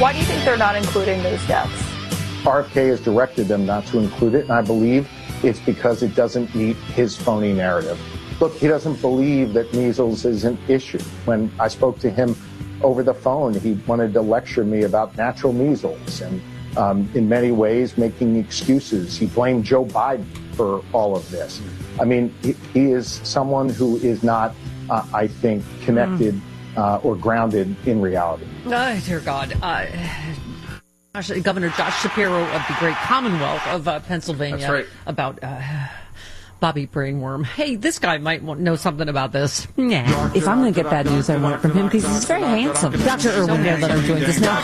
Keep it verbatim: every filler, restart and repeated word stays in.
Why do you think they're not including those deaths? R F K has directed them not to include it, and I believe it's because it doesn't meet his phony narrative. Look, he doesn't believe that measles is an issue. When I spoke to him over the phone, he wanted to lecture me about natural measles and um, in many ways making excuses. He blamed Joe Biden for all of this. I mean, he, he is someone who is not, uh, I think, connected mm. uh, or grounded in reality. Oh, dear God. Uh, Governor Josh Shapiro of the great Commonwealth of uh, Pennsylvania. That's right. About uh, Bobby Brainworm. Hey, this guy might know something about this. Nah. If I'm going to get bad news, I want it from him because he's very handsome. Doctor Irwin Redletter joins us now.